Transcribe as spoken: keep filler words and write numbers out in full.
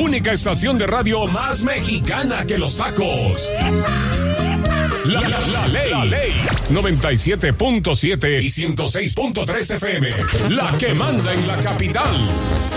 única estación de radio más mexicana que los tacos. La, la, la ley, la ley. noventa y siete punto siete y ciento seis punto tres F M. La que manda en la capital.